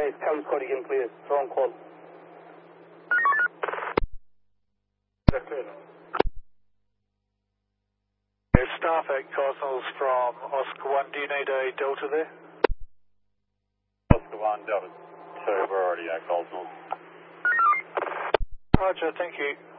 West, Coast Code again, please. Wrong call. Staff at Cosmos from Oscar 1, do you need a Delta there? Oscar 1, Delta 2, we're already at Cosmos. Roger, thank you.